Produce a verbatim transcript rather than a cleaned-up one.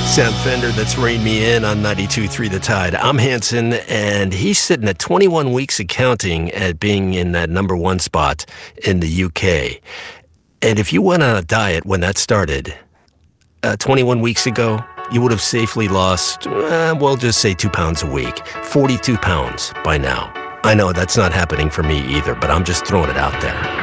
Sam Fender, that's reined me in on ninety-two point three The Tide. I'm Hanson, and he's sitting at twenty-one weeks of counting at being in that number one spot in the U K. And if you went on a diet when that started, uh, twenty-one weeks ago, you would have safely lost, uh, well, just say two pounds a week. forty-two pounds by now. I know that's not happening for me either, but I'm just throwing it out there.